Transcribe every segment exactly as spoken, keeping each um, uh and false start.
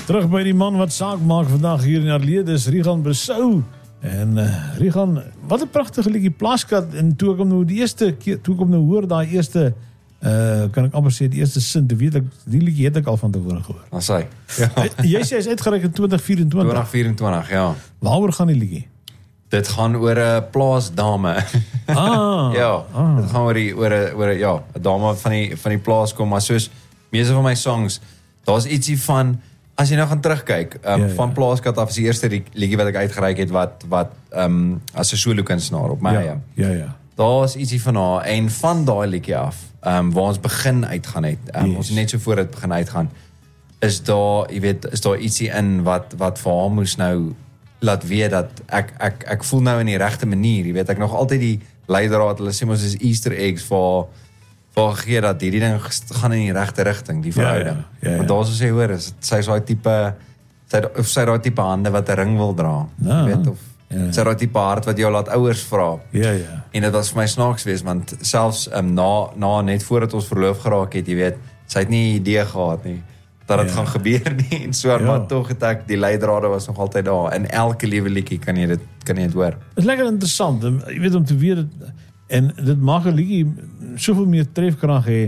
Terug by die man wat saak maak vandag hier in Arlede, dis Rigan Besou. En uh, Rigan, wat 'n pragtige liedjie Plaaskat, en toe ek hom nou die eerste keer, toe ek hom nou hoor, daai eerste uh, kan ek amper sê die eerste sin, toe weet ek, die liedjie het ek al van tevore gehoor. Dan sê ja. Jy sê hy's uitgereik in twintig vyf en twintig. twintig vyf en twintig, ja. Waaroor gaan die liedjie? Dit gaan oor 'n plaasdame. Ah. ja, ah. dit gaan oor die oor 'n oor 'n ja, 'n dame wat van die van die plaas kom, maar soos meeste van my songs, daar's ietsie van as jy nou gaan terugkyk, um, ja, ja. van Plaaskat af is die eerste liedjie wat ek uitgereik het wat wat um, as 'n solo kunstenaar op my ja, eie. Ja, ja. Daar's ietsie van haar en van daai liedjie af, um, waar ons begin uitgaan het, um, yes. ons net so voor dit begin uitgaan, is daar, jy weet, is daar ietsie in wat wat vir haar moes nou laat weet dat ek ek ek voel nou in die regte manier, jy weet, ek nog altyd die leidraad, hulle sê mos is Easter eggs vir vir gegee dat hierdie ding gaan in die regte rigting, die verhouding. Ja, ja, ja, ja. Want daar so sê hoor, is sy is daai tipe sy of sy daai tipe hande wat 'n ring wil dra, ja, jy weet, of ja. sy daai tipe hart wat jou laat ouers vra. Ja, ja. En dit was vir my snaaks wees, want selfs um, na na net voordat ons verloof geraak het, jy weet, sy het nie idee gehad nie dat dit ja. gaan gebeur nie, en so, ja. maar tog het ek, die leidrade was nog altyd daar, en elke liewe liedjie kan jy dit, kan jy dit hoor. Het is lekker interessant, jy weet, om te weet, het, en dit maak 'n liedjie soveel meer trefkrag hê,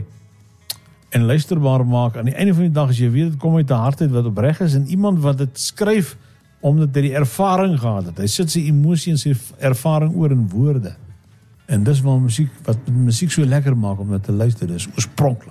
en luisterbaar maak, aan die einde van die dag, as jy weet, het kom uit 'n hart uit wat opreg is, en iemand wat dit skryf, omdat hy die ervaring gehad het, hy sit sy emosie en sy ervaring oor in woorde, en dis waar muziek, wat muziek so lekker maak, om dit te luister, dis oorspronklik.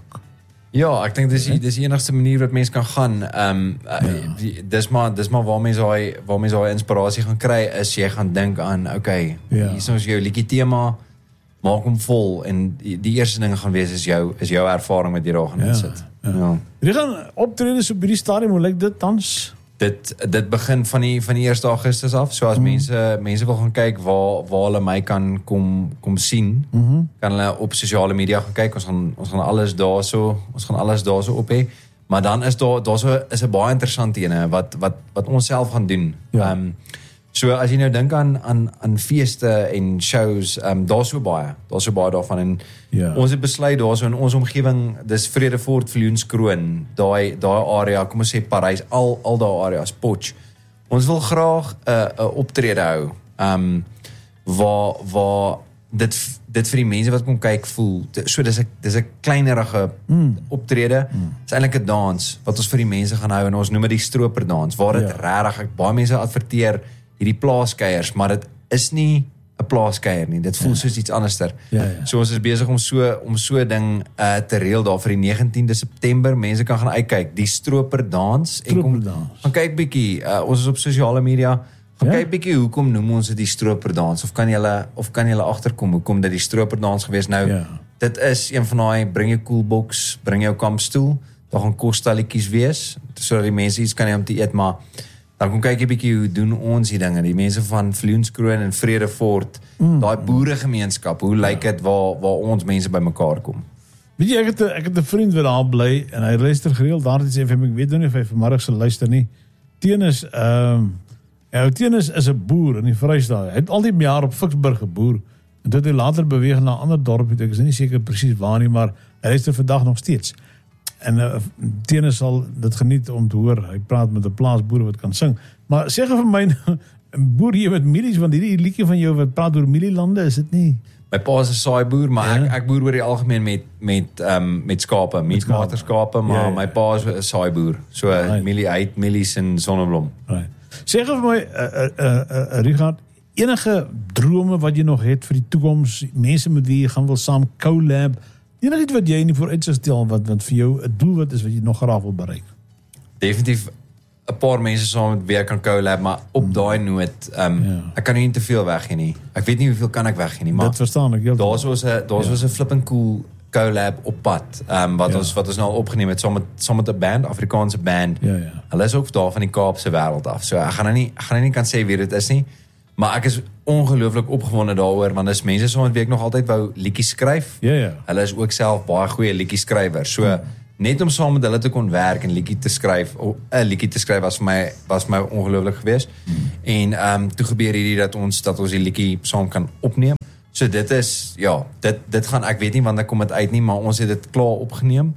Ja, ek dink dis die, dis die enigste manier wat mens kan gaan. Ehm um, ja. uh, dis maar dis maar waar mens daai waar mens daai inspirasie gaan kry, is jy gaan dink aan, okay, ja. hier is ons jou liedjie tema, maak hom vol, en die, die eerste ding gaan wees is jou is jou ervaring wat jy daar gaan ja. insit. Ja. Ja. Jy gaan optredes op hierdie stadium, hoe lyk dit tans? Dit dit begin van die van die eerste Augustus af. So as mm. mense mense wil gaan kyk waar waar hulle my kan kom kom sien, mm -hmm. kan hulle op sosiale media gaan kyk. Ons gaan ons gaan alles daarso, ons gaan alles daarso op hê. Maar dan is daar daarso is 'n baie interessante ene wat wat wat ons self gaan doen. Ehm Ja. um, so as jy nou dink aan aan aan feeste en shows, ehm um, daar's so baie, daar's so baie daarvan, en Ja. ons het besluit daarso in ons omgewing, dis Vredefort, Viljoenskroon, daai daai area, kom ons sê Parys, al al daai areas, Potch. Ons wil graag 'n uh, 'n optrede hou, ehm um, waar waar dit dit vir die mense wat kom kyk voel. So dis 'n dis 'n kleinerige mm. optrede. Mm. Dis eintlik 'n dans wat ons vir die mense gaan hou, en ons noem dit die strooperdans, waar dit ja. regtig, baie mense adverteer hierdie plaaskeiers, maar dit is nie 'n plaaskeier nie. Dit voel ja. soos iets anderster. Ja, ja. So ons is besig om so om so 'n ding uh, te reël daar vir die negentiende September. Mense kan gaan uitkyk, die strooperdans, en kom gaan kyk bietjie. Uh, ons is op sosiale media. Gaan ja. kyk bietjie hoekom noem ons dit die strooperdans, of kan julle of kan julle agterkom hoekom dit die strooperdans gewees nou. Ja. Dit is een van daai bring jou koelbox, bring jou kampstoel. Daar gaan kosstalletjies wees sodat die mense iets kan hê om te eet, maar dan kom kyk jy bietjie hoe doen ons die dinge. Die mense van Viljoenskroon en Vredefort, mm. daai boeregemeenskap, hoe lyk dit waar waar ons mense bymekaar kom? Weet jy, ek het 'n ek het 'n vriend wat daar bly, en hy luister gereeld daar, het sê vir my, ek weet nou nie of hy vanmiddag sal luister nie. Tenis, ehm um, ja, Tenis is 'n boer in die Vrystaat. Hy het al die jaar op Ficksburg geboer, en toe het hy later beweeg na 'n ander dorp, ek is nie seker presies waar nie, maar hy luister vandag nog steeds. En uh, Tenis sal dit geniet om te hoor, hy praat met 'n plaasboer wat kan sing. Maar sê vir my, boer jy met mielies, want hierdie liedjie van jou wat praat oor mielielande, is dit nie? My pa is 'n saaiboer, maar ja. ek ek boer oor die algemeen met met ehm um, met skape, met waterskape, maar ja, ja. my pa is 'n saaiboer. So right. mielie uit, mielies en sonneblom. Right. Sê vir my, uh, uh, uh, Richard, enige drome wat jy nog het vir die toekoms, mense met wie jy gaan wil saam collab, enigiets wat jy nie vooruit sal stel, wat, wat vir jou 'n doel wat is wat jy nog graag wil bereik? Definitief 'n paar mense saam met wie ek kan collab, maar op mm. daai noot, um, ja. ek kan nie te veel weggee nie. Ek weet nie hoeveel kan ek weggee nie, maar dit verstaan ek. Daar's was 'n daar's was 'n flipping cool collab op pad, um, wat ja. ons wat ons nou al opgeneem het saam met saam met 'n band, Afrikaanse band. Ja, ja. Hulle is ook daar van die Kaapse wêreld af. So ek gaan nou nie ek gaan nou nie kan sê wie dit is nie, maar ek is ongelooflik opgewonde daaroor, want dis mense saam met wie ek nog altyd wou liedjies skryf. Ja, ja. Hulle is ook self baie goeie liedjie skrywers. So hmm. net om saam met hulle te kon werk en liedjie te skryf, 'n liedjie te skryf was vir my was my ongelooflik geweest. Hmm. En ehm um, toe gebeur hierdie dat ons dat ons die liedjie saam kan opneem. So dit is ja, dit dit gaan ek weet nie wanneer kom dit uit nie, maar ons het dit klaar opgeneem.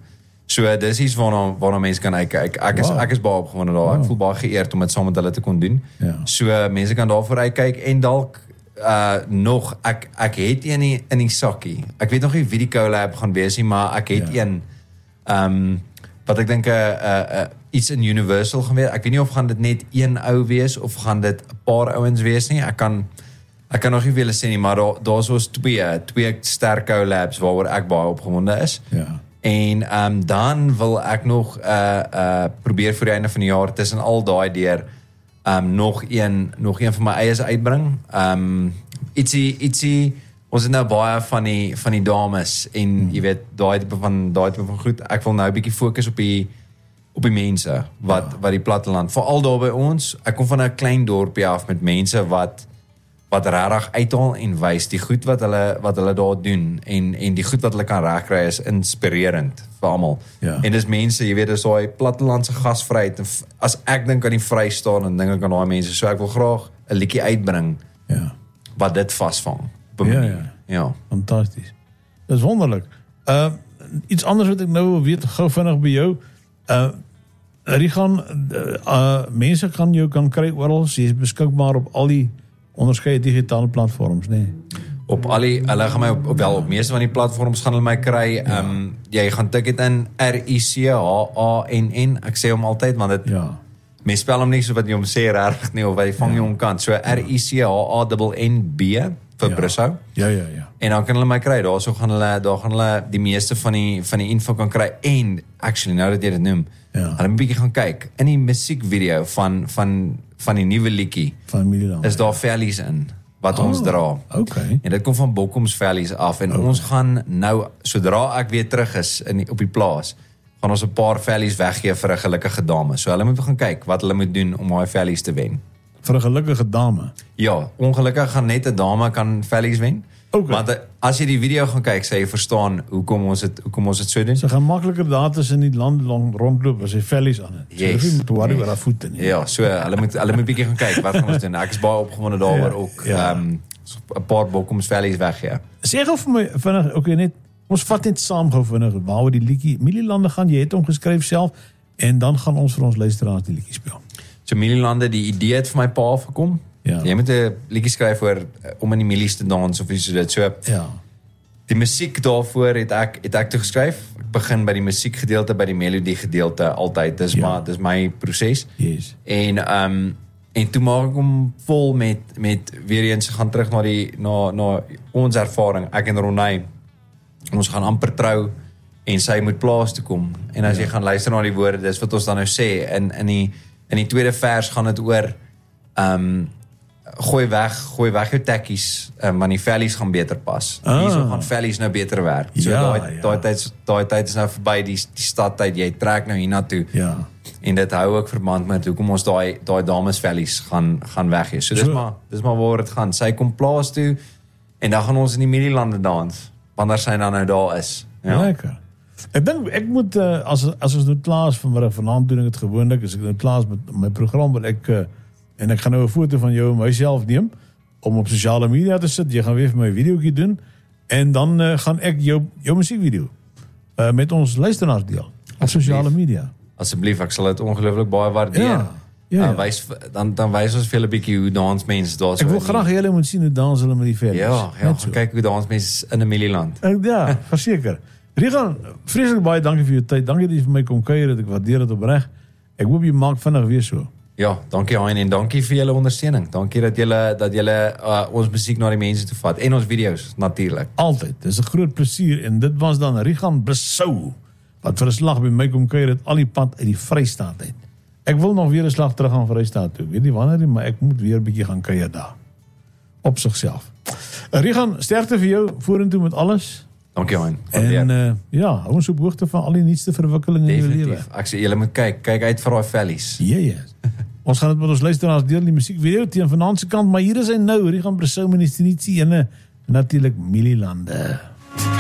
So dis iets waarna waarna mense kan uitkyk. Ek is wow. ek is baie opgewonde daar. Wow. Ek voel baie geëerd om dit saam met hulle te kon doen. Ja. So mense kan daarvoor uitkyk en dalk uh nog ek ek het een in, in die sakkie. Ek weet nog nie wie die collab gaan wees nie, maar ek het ja. een um wat ek dink 'n uh, uh, uh, iets in Universal gaan wees. Ek weet nie of gaan dit net een ou wees of gaan dit 'n paar ouens wees nie. Ek kan ek kan nog nie veel sê nie, maar daar daar's ons twee twee sterk collabs waaroor ek baie opgewonde is. Ja. En um, dan wil ek nog uh, uh, probeer vir die einde van die jaar tussen al daai deur um, nog een nog een van my eies uitbring. Um, ietsie ietsie ons het nou baie van die van die dames en hmm. jy weet daai tipe van daai tipe van goed. Ek wil nou 'n bietjie fokus op die op die mense wat ja. wat die platteland, veral daar by ons. Ek kom van 'n klein dorpie af met mense wat wat regtig uithaal en wys die goed wat hulle wat hulle daar doen en en die goed wat hulle kan regkry is inspirerend vir almal. Ja. En dis mense, jy weet, dis daai plattelandse gasvryheid. As ek dink aan die Vrystaat en dink ek aan daai mense, so ek wil graag 'n liedjie uitbring. Ja. Wat dit vasvang. Ja, ja. Ja. Fantasties. Dis wonderlik. Uh iets anders wat ek nou wil weet gou vinnig by jou. Uh Rigan, uh, uh mense kan jou kan kry oral, jy is beskikbaar op al die onderskeie digitale platforms, nee. Op al die, hulle gaan my op, op wel op meeste van die platforms gaan hulle my kry. Ja. Um, jy gaan tik dit in R I C H A N N. Ek sê hom altyd, want dit ja. Mens spel hom nie so wat jy hom sê regtig nie, of wat jy vang jy hom kan. So R I C H A N N B vir ja. Brissou. Ja, ja, ja. En dan kan hulle my kry. Daarso gaan hulle daar gaan hulle die meeste van die van die info kan kry. En actually nou dat jy dit noem, ja. hulle 'n bietjie gaan kyk in die musiekvideo van van van die nuwe liedjie. Van Mililand. Is daar vellies in wat oh, ons dra. Okay. En dit kom van Bokkoms vellies af en okay. ons gaan nou sodra ek weer terug is in die, op die plaas, gaan ons 'n paar vellies weggee vir 'n gelukkige dame. So hulle moet gaan kyk wat hulle moet doen om daai vellies te wen. Vir 'n gelukkige dame. Ja, ongelukkig gaan net 'n dame kan vellies wen. Okay. Maar as jy die video gaan kyk, sê jy verstaan hoekom ons dit hoekom ons dit so doen. Sy gaan makliker daar tussen die land lang rondloop as hy vellies aan het. Yes. So jy moet worry oor haar voete nie. Ja, so hulle moet hulle moet bietjie gaan kyk wat gaan ons doen. Ek is baie opgewonde daaroor ja, ook. Ehm ja. um, 'n paar Bokkoms vellies weg ja. Sê gou vir my vinnig, okay, net ons vat net saam gou vinnig waaroor die liedjie Mililande gaan. Jy het hom geskryf self en dan gaan ons vir ons luisteraars die liedjie speel. So Mililande, die idee het vir my pa afgekom. Ja. Jy moet 'n liedjie skryf oor om in die milies te dans of iets so dit. So ja. Die musiek daarvoor het ek het ek toe geskryf. Ek begin by die musiekgedeelte, by die melodie gedeelte altyd. Dis ja. maar dis my proses. Yes. En ehm um, en toe maak ek hom vol met met weer eens gaan terug na die na na ons ervaring. Ek en Ronay. Ons gaan amper trou en sy moet plaas toe kom. En as ja. jy gaan luister na die woorde, dis wat ons dan nou sê in in die in die tweede vers gaan dit oor ehm um, gooi weg, gooi weg jou tekkies, um, want die vellies gaan beter pas. Ah. Hierso gaan vellies nou beter werk. So ja, daai ja. daai tyd daai tyd is nou verby, die die stadtyd, jy trek nou hiernatoe. Ja. En dit hou ook verband met hoekom ons daai daai dames vellies gaan gaan weggee. So dis so, maar dis maar waar dit gaan. Sy kom plaas toe en dan gaan ons in die Mililande dans wanneer sy dan nou daar is. Ja. Lekker. Ek dink ek moet uh, as as ons nou klaar is vanmiddag vanaand doen ek dit gewoonlik as ek nou klaar is met my program wat ek uh, en ek gaan nou 'n foto van jou en myself neem om op sosiale media te sit. Jy gaan weer vir my videoetjie doen en dan uh, gaan ek jou jou musiekvideo uh, met ons luisteraars deel op sosiale media. Asseblief, ek sal dit ongelooflik baie waardeer. Ja. Ja, ja. Uh, wys, dan dan wys ons vir 'n bietjie hoe dans mense daar so. Ek wil graag julle moet sien hoe dans hulle met die vellies. Ja, ja, so. Kyk hoe dans mense in 'n Mililand. Ek ja, verseker. Rigan, vreeslik baie dankie vir jou tyd. Dankie dat jy vir my kom kuier, dat ek waardeer dit opreg. Ek hoop jy maak vinnig weer so. Ja, dankie Hein en dankie vir julle ondersteuning. Dankie dat julle dat julle uh, ons musiek na die mense toe vat en ons video's natuurlik. Altyd. Dis 'n groot plesier en dit was dan Rigan Brissou wat vir 'n slag by my kom kuier het al die pad uit die Vrystaat uit. Ek wil nog weer 'n slag terug gaan Vrystaat toe. Ek weet nie wanneer nie, maar ek moet weer 'n bietjie gaan kuier daar. Op sigself. Rigan, sterkte vir jou vorentoe met alles. Dankie Hein. En uh, ja, hou ons op hoogte van al die nuutste verwikkelinge in jou lewe. Ek sê julle moet kyk, kyk uit vir daai vellies. Ja, ja. Ons gaan dit met ons luisteraars deel die musiekvideo teen vanaand se kant, maar hier is hy nou, Rigan Brissou met die ene natuurlik Mililande.